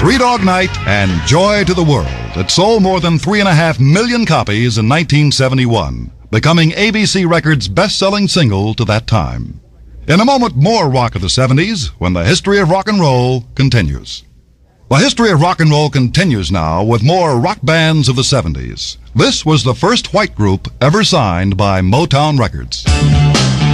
Three Dog Night and Joy to the World. It sold more than 3.5 million copies in 1971, becoming ABC Records' best-selling single to that time. In a moment, more rock of the 70s when the history of rock and roll continues. The history of rock and roll continues now with more rock bands of the 70s. This was the first white group ever signed by Motown Records.